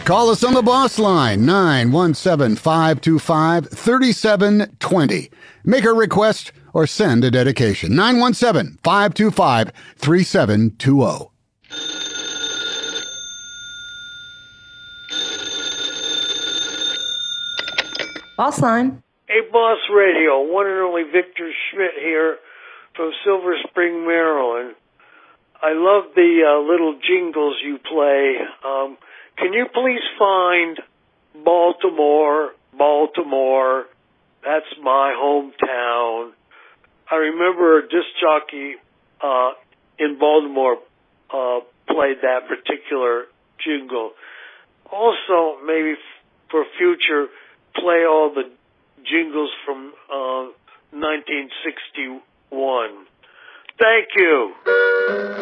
Call us on the boss line, 917-525-3720. Make a request or send a dedication, 917-525-3720. Boss line. Hey, Boss Radio, one and only Victor Schmidt here from Silver Spring, Maryland. I love the little jingles you play. Can you please find Baltimore, Baltimore? That's my hometown. I remember a disc jockey in Baltimore played that particular jingle. Also, maybe for future, play all the jingles from 1961. Thank you.